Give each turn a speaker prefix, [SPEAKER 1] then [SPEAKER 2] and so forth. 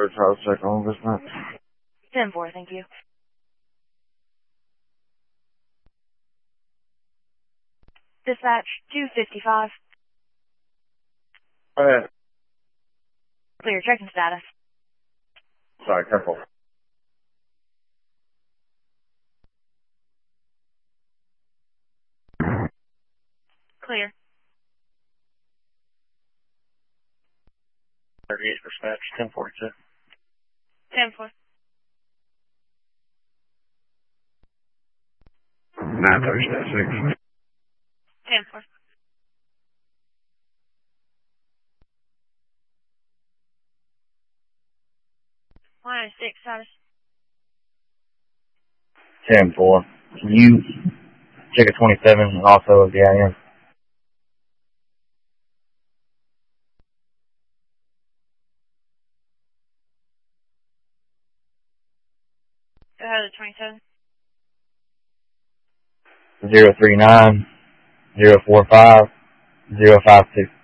[SPEAKER 1] Air Charles check on this night.
[SPEAKER 2] 10-4, thank you. Dispatch 255.
[SPEAKER 1] Go ahead.
[SPEAKER 2] Clear, checking status.
[SPEAKER 1] Sorry, careful.
[SPEAKER 2] Clear.
[SPEAKER 1] 38 dispatch, 1042.
[SPEAKER 2] 10-4.
[SPEAKER 1] 936.
[SPEAKER 2] 10-4. Line 6 status.
[SPEAKER 1] 10-4. Can you check a 27 and also a DIN?
[SPEAKER 2] Go ahead, 27.
[SPEAKER 1] 039 045 052.